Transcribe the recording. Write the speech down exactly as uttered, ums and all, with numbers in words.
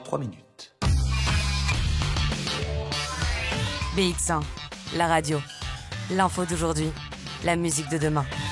trois minutes. B X un, la radio, l'info d'aujourd'hui, la musique de demain.